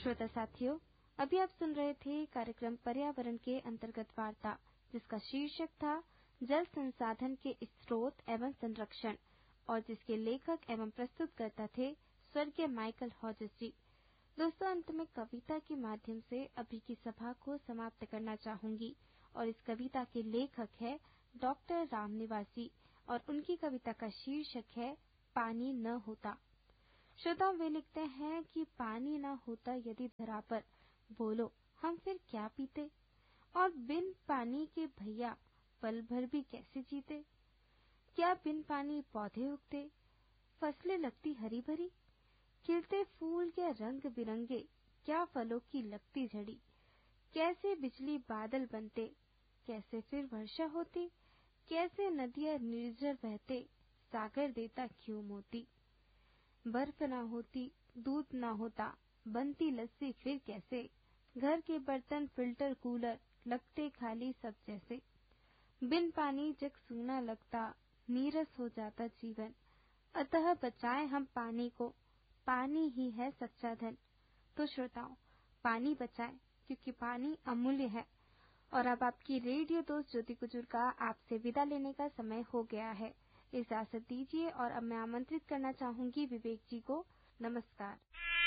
श्रोता साथियों, अभी आप सुन रहे थे कार्यक्रम पर्यावरण के अंतर्गत वार्ता, जिसका शीर्षक था जल संसाधन के स्रोत एवं संरक्षण, और जिसके लेखक एवं प्रस्तुतकर्ता थे स्वर्गीय माइकल हॉजेस जी। दोस्तों, अंत में कविता के माध्यम से अभी की सभा को समाप्त करना चाहूंगी, और इस कविता के लेखक है डॉक्टर रामनिवास जी, और उनकी कविता का शीर्षक है पानी न होता। श्रोताओं, वे लिखते हैं कि पानी न होता यदि धरा पर, बोलो हम फिर क्या पीते, और बिन पानी के भैया पल भर भी कैसे जीते। क्या बिन पानी पौधे उगते, फसलें लगती हरी भरी, खिलते फूल क्या रंग बिरंगे, क्या फलों की लगती झड़ी। कैसे बिजली बादल बनते, कैसे फिर वर्षा होती, कैसे नदियां निर्जर बहते, सागर देता क्यों मोती। बर्फ ना होती, दूध ना होता, बनती लस्सी फिर कैसे, घर के बर्तन फिल्टर कूलर लगते खाली सब जैसे। बिन पानी जग सूना लगता, नीरस हो जाता जीवन, अतः बचाएं हम पानी को, पानी ही है सच्चा धन। तो श्रोताओं, पानी बचाएं, क्योंकि पानी अमूल्य है। और अब आपकी रेडियो दोस्त ज्योति कुजूर का आपसे विदा लेने का समय हो गया है। इजाजत दीजिए, और अब मैं आमंत्रित करना चाहूंगी विवेक जी को। नमस्कार।